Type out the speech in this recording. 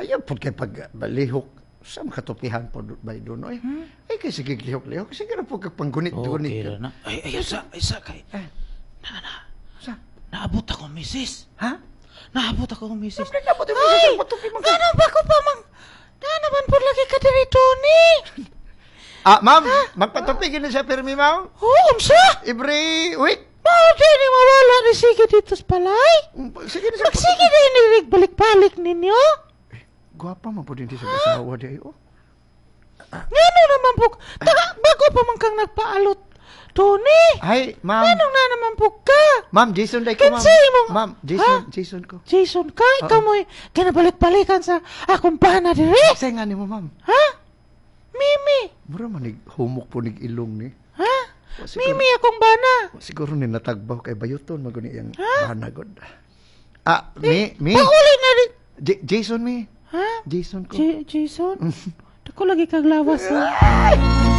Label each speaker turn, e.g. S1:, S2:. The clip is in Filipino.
S1: Ayaw po kay pagbalihok sa makatupihan po ba doon, oy. Ay, kay sige lihok-lihok. Sige na po kagpanggunit-gunit.
S2: Okay na. Ay, isa kay.
S1: Sa?
S2: Naabot ako, misis.
S1: Ha?
S2: Naabot ako, misis.
S1: Siyempre na po tayo sa matupi mga.
S2: Ganun ba ko pa, mang... naman po lagi ka diri, Tony.
S1: Ma'am, magpatupigin na siya, permi, ma'am.
S2: Unsa?
S1: Every week.
S2: Di ni mawala ni sige dito sa palay.
S1: Sige na siya.
S2: Magsige din ni balik-balik ninyo.
S1: Gwapa man po din sa asawa di oh.
S2: Ngano naman po, bago pa man kang nagpaalot, Tony.
S1: Ay, ma'am.
S2: Anong na naman po ka?
S1: Ma'am, Jason day ko, ma'am.
S2: Kinsay mo?
S1: Ma'am, Jason ko.
S2: Jason ka? Ikaw mo'y kinabalik-balikan sa akong bana diri?
S1: Say nga ni mo, ma'am.
S2: Ha? Mimi?
S1: Mura man humok po nig ilong ni.
S2: Ha?
S1: Siguro-
S2: Mimi akong bana.
S1: Siguro ni natagbaw kay bayoton maguni yang banagod. Mi.
S2: Pauli na rin.
S1: Jason mi.
S2: Ha?
S1: Jason ko.
S2: Jason? Dako lagi kag lawas. Ha?